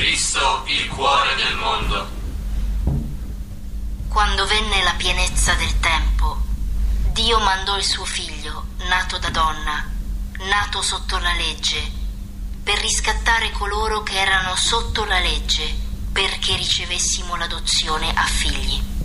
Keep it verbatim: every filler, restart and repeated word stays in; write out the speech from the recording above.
Cristo, il cuore del mondo. Quando venne la pienezza del tempo, Dio mandò il suo figlio, nato da donna, nato sotto la legge, per riscattare coloro che erano sotto la legge, perché ricevessimo l'adozione a figli.